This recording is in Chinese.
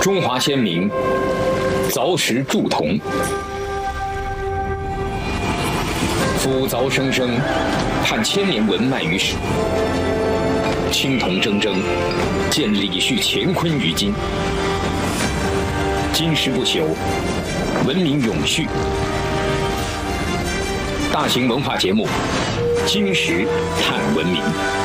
中华先民凿石铸铜，斧凿生生，探千年文脉于史。青铜铮铮，见李旭乾坤于今。今时不朽，文明永续。大型文化节目《今时探文明》。